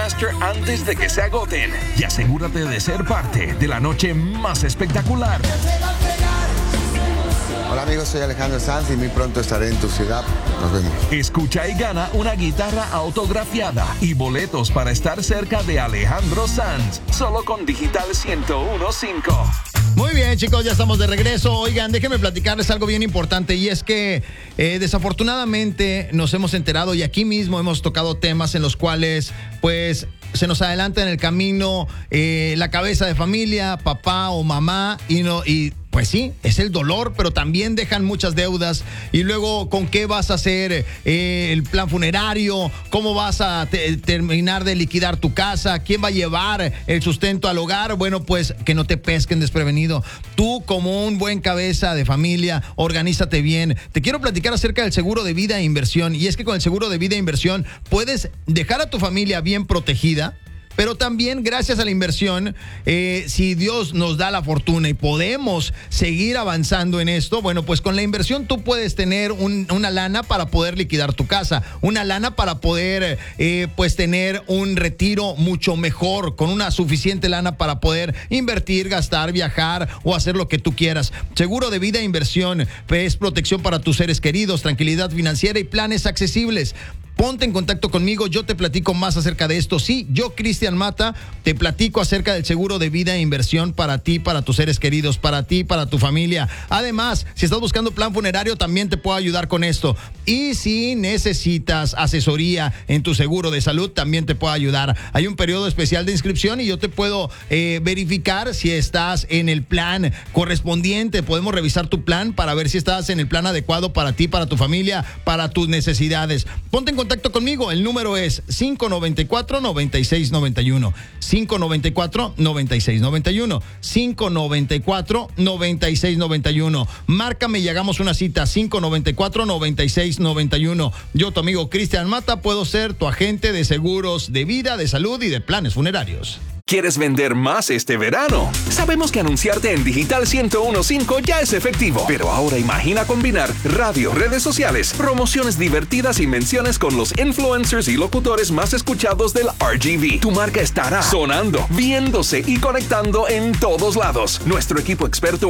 Ticketmaster antes de que se agoten y asegúrate de ser parte de la noche más espectacular. Hola amigos, soy Alejandro Sanz y muy pronto estaré en tu ciudad. Nos vemos. Escucha y gana una guitarra autografiada y boletos para estar cerca de Alejandro Sanz, solo con Digital 101.5. Muy bien, chicos, ya estamos de regreso. Oigan, déjenme platicarles algo bien importante, y es que desafortunadamente nos hemos enterado y aquí mismo hemos tocado temas en los cuales pues se nos adelanta en el camino la cabeza de familia, papá o mamá, y pues sí, es el dolor, pero también dejan muchas deudas. Y luego, ¿con qué vas a hacer el plan funerario? ¿Cómo vas a terminar de liquidar tu casa? ¿Quién va a llevar el sustento al hogar? Bueno, pues que no te pesquen desprevenido. Tú, como un buen cabeza de familia, organízate bien. Te quiero platicar acerca del seguro de vida e inversión. Y es que con el seguro de vida e inversión puedes dejar a tu familia bien protegida. Pero también, gracias a la inversión, si Dios nos da la fortuna y podemos seguir avanzando en esto, bueno, pues con la inversión tú puedes tener una lana para poder liquidar tu casa, una lana para poder, pues, tener un retiro mucho mejor, con una suficiente lana para poder invertir, gastar, viajar o hacer lo que tú quieras. Seguro de vida e inversión es protección para tus seres queridos, tranquilidad financiera y planes accesibles. Ponte en contacto conmigo, yo te platico más acerca de esto. Sí, yo, Cristian Mata, te platico acerca del seguro de vida e inversión para ti, para tus seres queridos, para ti, para tu familia. Además, si estás buscando plan funerario, también te puedo ayudar con esto. Y si necesitas asesoría en tu seguro de salud, también te puedo ayudar. Hay un periodo especial de inscripción y yo te puedo verificar si estás en el plan correspondiente. Podemos revisar tu plan para ver si estás en el plan adecuado para ti, para tu familia, para tus necesidades. Ponte en contacto conmigo, el número es 594-9691, 594-9691, 594-9691. Márcame y hagamos una cita, 594-9691. Yo, tu amigo Cristian Mata, puedo ser tu agente de seguros de vida, de salud y de planes funerarios. ¿Quieres vender más este verano? Sabemos que anunciarte en Digital 101.5 ya es efectivo, pero ahora imagina combinar radio, redes sociales, promociones divertidas y menciones con los influencers y locutores más escuchados del RGV. Tu marca estará sonando, viéndose y conectando en todos lados. Nuestro equipo experto